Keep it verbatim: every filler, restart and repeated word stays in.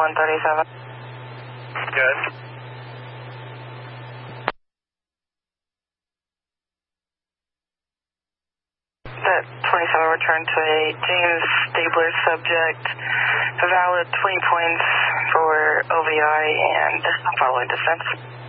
one thirty-seven. Good. That twenty-seven returned to a James Stabler subject, valid twenty points for O V I and following distance.